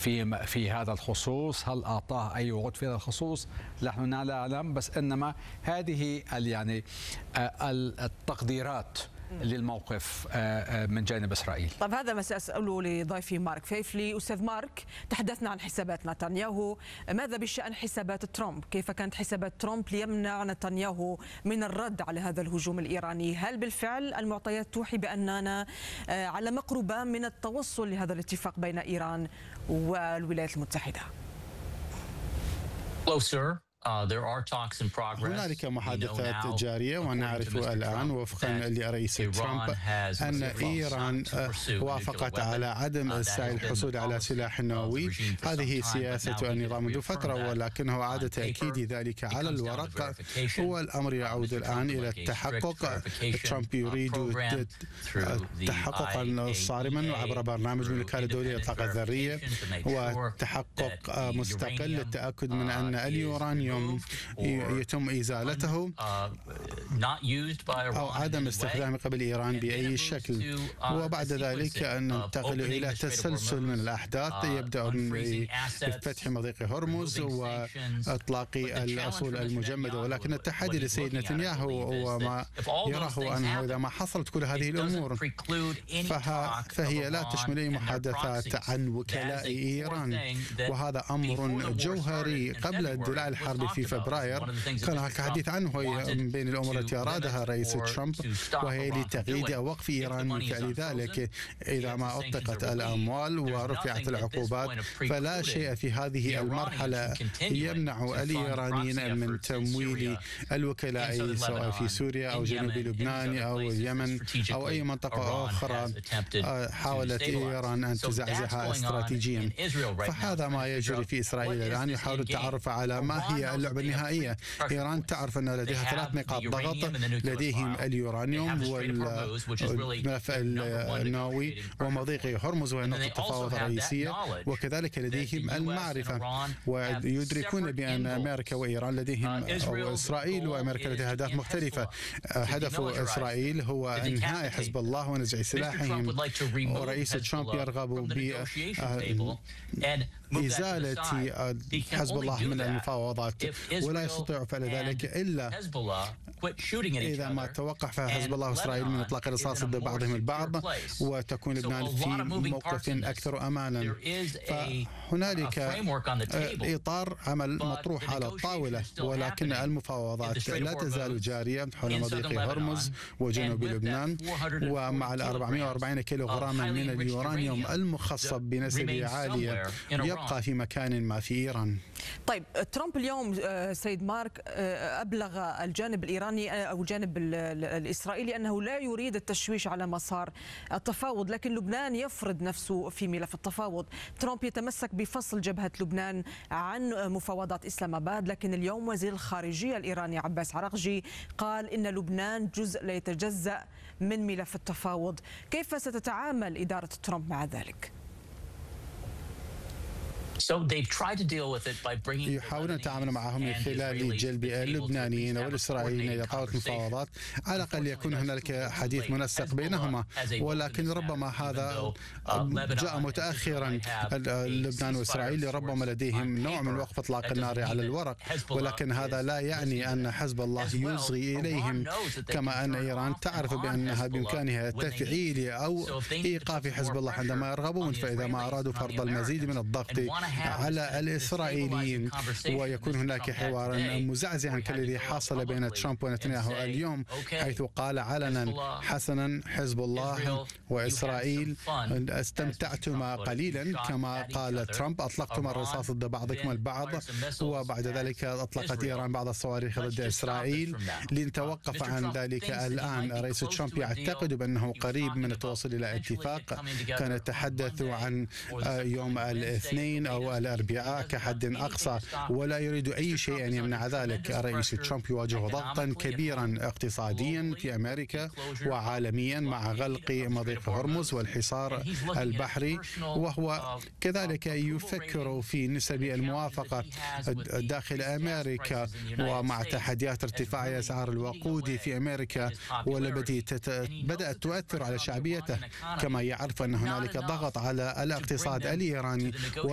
في هذا الخصوص؟ هل أعطاه أي وعود في هذا الخصوص؟ نحن لا نعلم، بس إنما هذه يعني التقديرات للموقف من جانب إسرائيل. طيب هذا ما سأسأله لضيفي مارك فيفلي. أستاذ مارك، تحدثنا عن حسابات نتنياهو، ماذا بشأن حسابات ترامب؟ كيف كانت حسابات ترامب ليمنع نتنياهو من الرد على هذا الهجوم الإيراني؟ هل بالفعل المعطيات توحي بأننا على مقربة من التوصل لهذا الاتفاق بين إيران والولايات المتحدة؟ هنالك محادثات جارية، ونعرف الآن وفقا لرئيس ترامب أن إيران وافقت على عدم السعي للحصول على سلاح نووي. هذه سياسة النظام منذ فترة، ولكنه أعاد تأكيد ذلك على الورق. هو الأمر يعود الآن إلى التحقق. ترامب يريد تحققا صارما عبر برنامج من الوكالة الدولية للطاقة الذرية، وتحقق مستقل للتأكد من أن اليورانيوم يتم إزالته أو عدم استخدامه قبل إيران بأي شكل. وبعد ذلك أن ننتقل إلى تسلسل من الأحداث يبدأ بفتح مضيق هرمز وإطلاق الأصول المجمدة. ولكن التحدي للسيد نتنياهو وما يراه أنه إذا ما حصلت كل هذه الأمور فهي لا تشمل أي محادثات عن وكلاء إيران، وهذا أمر جوهري. قبل اندلاع الحرب في فبراير كان هناك حديث عنه من بين الأمور التي أرادها الرئيس ترامب، وهي لتقييد أو وقف إيران من فعل ذلك. إذا ما أطلقت الأموال ورفعت العقوبات فلا شيء في هذه المرحلة يمنع الإيرانيين من تمويل الوكلاء سواء في سوريا أو جنوب لبنان أو اليمن أو أي منطقة أخرى حاولت إيران أن تزعزعها استراتيجيا. فهذا ما يجري في إسرائيل الآن، يحاول التعرف على ما هي اللعبة النهائية. إيران تعرف أن لديها 3 نقاط ضغط، لديهم اليورانيوم والملف النووي ومضيق هرمز وهي نقطة التفاوض الرئيسية، وكذلك لديهم المعرفة، ويدركون بأن أمريكا وإيران لديهم أو إسرائيل وأمريكا لديها أهداف مختلفة. هدف إسرائيل هو إنهاء حزب الله ونزع سلاحهم، ورئيس ترامب يرغب بإزالة حزب الله من المفاوضات، ولا يستطيع فعل ذلك إلا إذا ما توقف حزب الله وإسرائيل من إطلاق الرصاص ضد بعضهم البعض، وتكون لبنان في موقف أكثر أمانا. فهنالك إطار عمل مطروح على الطاولة، ولكن المفاوضات لا تزال جارية حول مضيق هرمز وجنوب لبنان، ومع 440 كيلوغراما من اليورانيوم المخصب بنسبة عالية يبقى في مكان ما في إيران. طيب ترامب اليوم سيد مارك أبلغ الجانب الإيراني أو الجانب الإسرائيلي أنه لا يريد التشويش على مسار التفاوض، لكن لبنان يفرض نفسه في ملف التفاوض. ترامب يتمسك بفصل جبهة لبنان عن مفاوضات إسلام آباد، لكن اليوم وزير الخارجية الإيراني عباس عراقجي قال إن لبنان جزء لا يتجزأ من ملف التفاوض. كيف ستتعامل إدارة ترامب مع ذلك؟ يحاولون التعامل معهم من خلال جلب اللبنانيين والإسرائيليين إلى طاولة المفاوضات، على الأقل يكون هنالك حديث منسق بينهما. ولكن ربما هذا جاء متأخرا. لبنان وإسرائيل ربما لديهم نوع من وقف إطلاق النار على الورق، ولكن هذا لا يعني أن حزب الله يصغي إليهم، كما أن إيران تعرف بأنها بإمكانها تفعيل أو إيقاف حزب الله عندما يرغبون. فإذا ما أرادوا فرض المزيد من الضغط على الإسرائيليين ويكون هناك حوار مزعزعا كالذي حصل بين ترامب ونتنياهو اليوم، حيث قال علنا حسنا حزب الله وإسرائيل استمتعتما قليلا، كما قال ترامب أطلقتما الرصاص ضد بعضكم البعض، وبعد ذلك أطلقت إيران بعض الصواريخ ضد إسرائيل. لنتوقف عن ذلك الآن. رئيس ترامب يعتقد بأنه قريب من التوصل إلى اتفاق. كان يتحدث عن يوم الاثنين أو الأربعاء كحد أقصى، ولا يريد أي شيء أن يمنع ذلك. الرئيس ترامب يواجه ضغطا كبيرا اقتصاديا في أمريكا وعالميا مع غلق مضيق هرمز والحصار البحري، وهو كذلك يفكر في نسب الموافقة داخل أمريكا، ومع تحديات ارتفاع أسعار الوقود في أمريكا والتي بدأت تؤثر على شعبيته، كما يعرف أن هنالك ضغط على الاقتصاد الإيراني.